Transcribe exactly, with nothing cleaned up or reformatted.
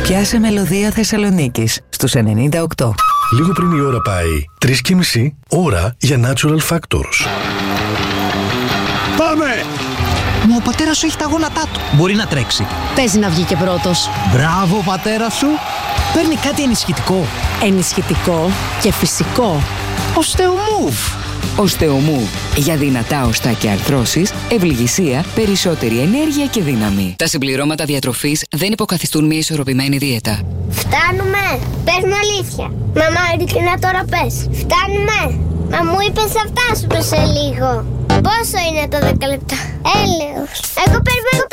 Πιάσε μελωδία Θεσσαλονίκης στους ενενήντα οκτώ. Λίγο πριν η ώρα πάει, τρεις και μισή, ώρα για Natural Factors. Πάμε! Μα ο πατέρας σου έχει τα γόνατά του. Μπορεί να τρέξει. Παίζει να βγει και πρώτος. Μπράβο, πατέρα σου. Παίρνει κάτι ενισχυτικό. Ενισχυτικό και φυσικό. Osteomove. Osteomove. Για δυνατά οστά και αρθρώσεις, ευληγησία, περισσότερη ενέργεια και δύναμη. Τα συμπληρώματα διατροφής δεν υποκαθιστούν μια ισορροπημένη δίαιτα. Φτάνουμε! Πες μου αλήθεια. Μαμά, ειλικρινά τώρα πες. Φτάνουμε! Μα μου είπες θα φτάσουμε σε λίγο. Πόσο είναι το δέκα λεπτά? Έλεος. Εγώ περιμένω.